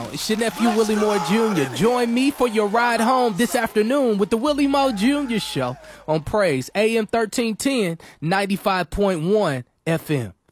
down. It's your nephew Willie Moore Jr. Join me for your ride home this afternoon with the Willie Moore Jr. Show on Praise AM 1310, 95.1 FM.